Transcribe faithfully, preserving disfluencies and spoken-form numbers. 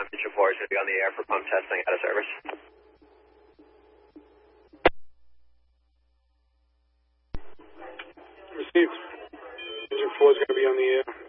Engine four is going to be on the air for pump testing out of service. Received. Engine four is going to be on the air.